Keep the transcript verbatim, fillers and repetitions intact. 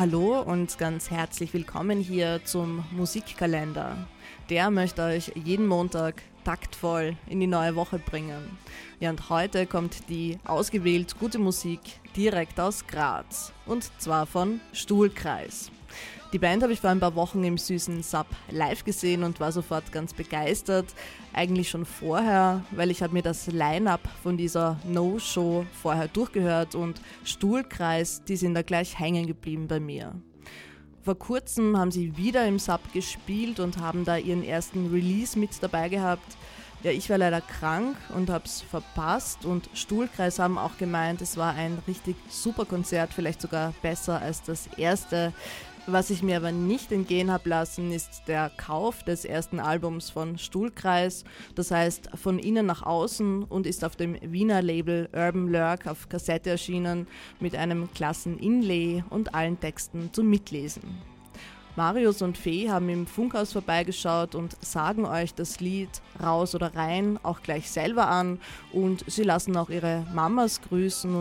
Hallo und ganz herzlich willkommen hier zum Musikkalender. Der möchte euch jeden Montag taktvoll in die neue Woche bringen. Ja, und heute kommt die ausgewählt gute Musik direkt aus Graz. Und zwar von Stuhlkreis. Die Band habe ich vor ein paar Wochen im süßen Sub live gesehen und war sofort ganz begeistert. Eigentlich schon vorher, weil ich habe mir das Line-Up von dieser No-Show vorher durchgehört und Stuhlkreis, die sind da gleich hängen geblieben bei mir. Vor kurzem haben sie wieder im Sub gespielt und haben da ihren ersten Release mit dabei gehabt. Ja, ich war leider krank und hab's verpasst und Stuhlkreis haben auch gemeint, es war ein richtig super Konzert, vielleicht sogar besser als das erste. Was ich mir aber nicht entgehen habe lassen, ist der Kauf des ersten Albums von Stuhlkreis. Das heißt von innen nach außen und ist auf dem Wiener Label Urban Lurk auf Kassette erschienen mit einem klassen Inlay und allen Texten zum Mitlesen. Marius und Fee haben im Funkhaus vorbeigeschaut und sagen euch das Lied Raus oder Rein auch gleich selber an und sie lassen auch ihre Mamas grüßen.